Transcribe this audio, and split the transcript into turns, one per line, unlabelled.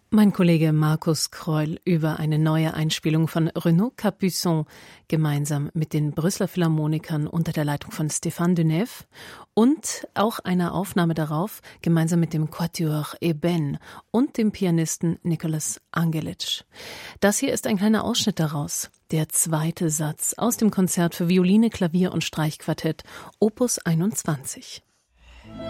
Mein Kollege Markus Kreul über eine neue Einspielung von Renaud Capuçon gemeinsam mit den Brüsseler Philharmonikern unter der Leitung von Stéphane Denève und auch eine Aufnahme darauf gemeinsam mit dem Quatuor Eben und dem Pianisten Nicolas Angelic. Das hier ist ein kleiner Ausschnitt daraus, der zweite Satz aus dem Konzert für Violine, Klavier und Streichquartett Opus 21.